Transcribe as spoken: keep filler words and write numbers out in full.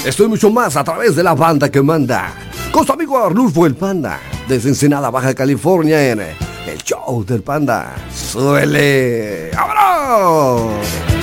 Estoy mucho más a través de la banda que manda. Con su amigo Arnulfo el Panda. Desde Ensenada, Baja California, en el show del Panda. ¡Suele! ¡Vámonos!